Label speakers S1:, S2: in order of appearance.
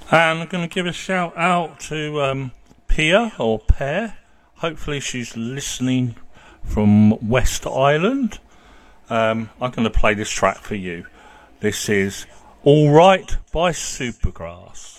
S1: And I'm going to give a shout out to Pia or Pear. Hopefully she's listening from West Island. I'm going to play this track for you. This is All Right by Supergrass.